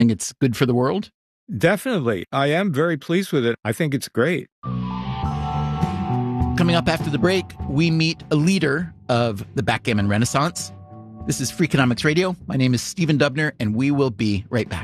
Think it's good for the world? Definitely. I am very pleased with it. I think it's great. Coming up after the break, we meet a leader of the backgammon renaissance. This is Freakonomics Radio. My name is Stephen Dubner, and we will be right back.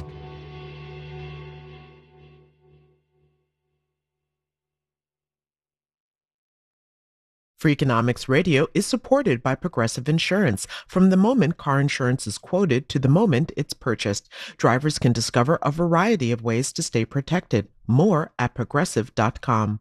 Freakonomics Radio is supported by Progressive Insurance. From the moment car insurance is quoted to the moment it's purchased, drivers can discover a variety of ways to stay protected. More at Progressive.com.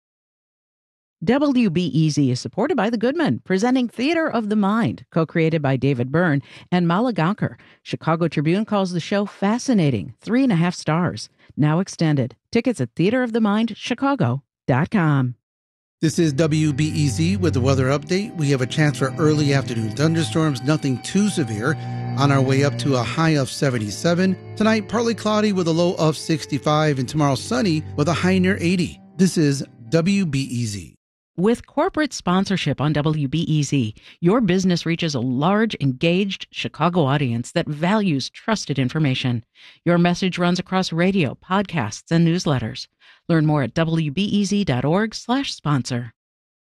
WBEZ is supported by The Goodman, presenting Theater of the Mind, co-created by David Byrne and Mala Gaonkar. Chicago Tribune calls the show fascinating, 3.5 stars. Now extended. Tickets at theaterofthemindchicago.com. This is WBEZ with the weather update. We have a chance for early afternoon thunderstorms, nothing too severe. On our way up to a high of 77. Tonight, partly cloudy with a low of 65. And tomorrow, sunny with a high near 80. This is WBEZ. With corporate sponsorship on WBEZ, your business reaches a large, engaged Chicago audience that values trusted information. Your message runs across radio, podcasts, and newsletters. Learn more at wbez.org/sponsor.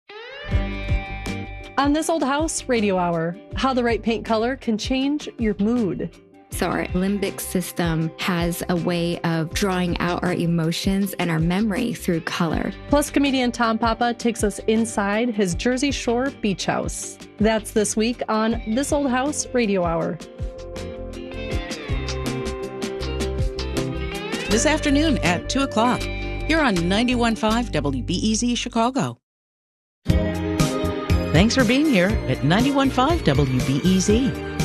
On This Old House Radio Hour, how the right paint color can change your mood. So our limbic system has a way of drawing out our emotions and our memory through color. Plus, comedian Tom Papa takes us inside his Jersey Shore beach house. That's this week on This Old House Radio Hour. This afternoon at 2 o'clock, here on 91.5 WBEZ Chicago. Thanks for being here at 91.5 WBEZ.